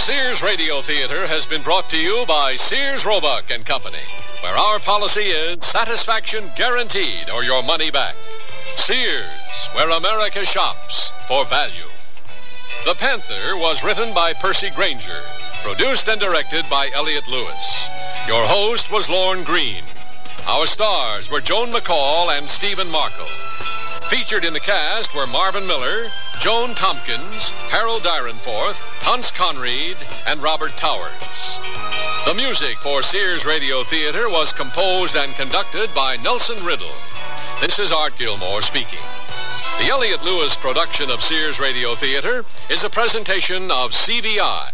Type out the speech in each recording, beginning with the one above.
Sears Radio Theater has been brought to you by Sears Roebuck and Company, where our policy is satisfaction guaranteed or your money back. Sears, where America shops for value. The Panther was written by Percy Granger, produced and directed by Elliott Lewis. Your host was Lorne Green. Our stars were Joan McCall and Stephen Markle. Featured in the cast were Marvin Miller, Joan Tompkins, Harold Dyrenforth, Hans Conried, and Robert Towers. The music for Sears Radio Theater was composed and conducted by Nelson Riddle. This is Art Gilmore speaking. The Elliott Lewis production of Sears Radio Theater is a presentation of CVI.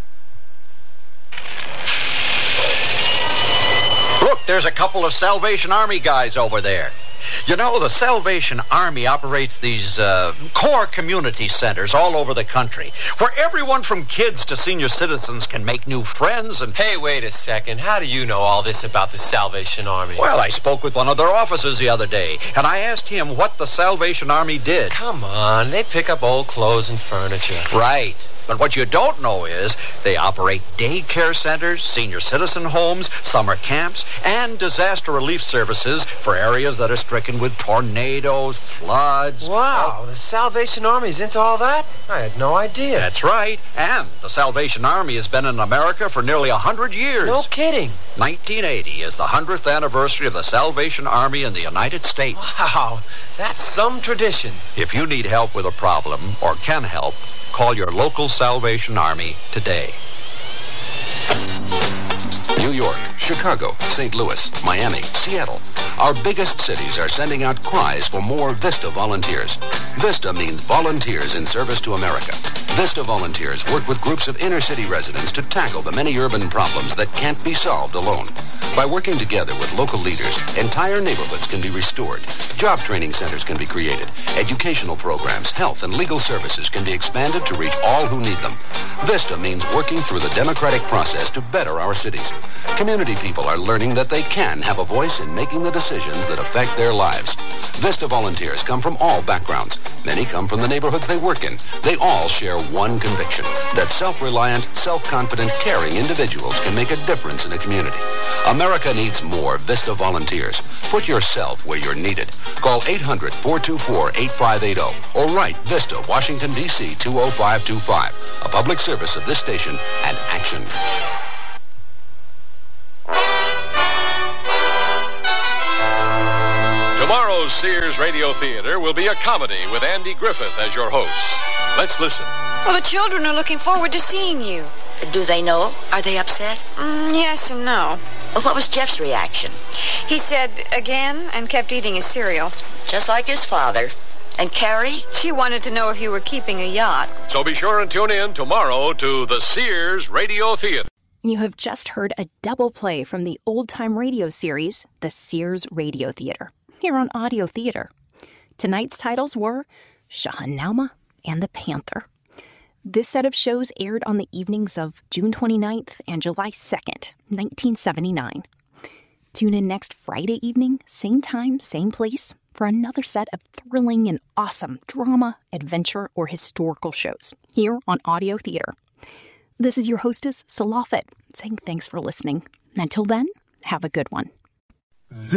Look, there's a couple of Salvation Army guys over there. You know, the Salvation Army operates these core community centers all over the country, where everyone from kids to senior citizens can make new friends and... Hey, wait a second. How do you know all this about the Salvation Army? Well, I spoke with one of their officers the other day, and I asked him what the Salvation Army did. Come on, they pick up old clothes and furniture. Right. But what you don't know is they operate daycare centers, senior citizen homes, summer camps, and disaster relief services for areas that are stricken with tornadoes, floods. Wow, the Salvation Army's into all that? I had no idea. That's right. And the Salvation Army has been in America for nearly 100 years. No kidding. 1980 is the 100th anniversary of the Salvation Army in the United States. Wow, that's some tradition. If you need help with a problem or can help, call your local Salvation Army today. New York, Chicago, St. Louis, Miami, Seattle. Our biggest cities are sending out cries for more VISTA volunteers. VISTA means Volunteers in Service to America. VISTA volunteers work with groups of inner-city residents to tackle the many urban problems that can't be solved alone. By working together with local leaders, entire neighborhoods can be restored. Job training centers can be created. Educational programs, health, and legal services can be expanded to reach all who need them. VISTA means working through the democratic process to better our cities. Community people are learning that they can have a voice in making the decisions that affect their lives. VISTA volunteers come from all backgrounds. Many come from the neighborhoods they work in. They all share one conviction, that self-reliant, self-confident, caring individuals can make a difference in a community. America needs more VISTA volunteers. Put yourself where you're needed. Call 800-424-8580 or write VISTA, Washington, D.C. 20525. A public service of this station and Action. Tomorrow's Sears Radio Theater will be a comedy with Andy Griffith as your host. Let's listen. Well, the children are looking forward to seeing you. Do they know? Are they upset? Yes and no. What was Jeff's reaction? He said again and kept eating his cereal. Just like his father. And Carrie? She wanted to know if you were keeping a yacht. So be sure and tune in tomorrow to the Sears Radio Theater. You have just heard a double play from the old-time radio series, The Sears Radio Theater, here on Audio Theater. Tonight's titles were Shahanauma and the Panther. This set of shows aired on the evenings of June 29th and July 2nd, 1979. Tune in next Friday evening, same time, same place, for another set of thrilling and awesome drama, adventure, or historical shows here on Audio Theater. This is your hostess, Salafet, saying thanks for listening. Until then, have a good one.